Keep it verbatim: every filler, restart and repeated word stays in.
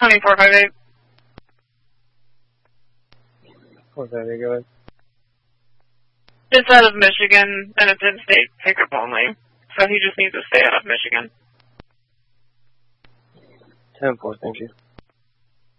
twenty-four five eight. What's that, go ahead. It's out of Michigan, and it's in-state pickup only. So he just needs to stay out of Michigan. ten four, thank you.